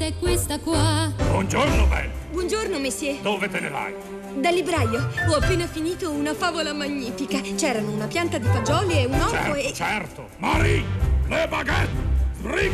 è questa qua. Buongiorno, Belle. Buongiorno, monsieur. Dove te ne vai? Dal libraio. Ho appena finito una favola magnifica. C'erano una pianta di fagioli e un orco Certo, e... certo. Marie, le baguette! Sbriga!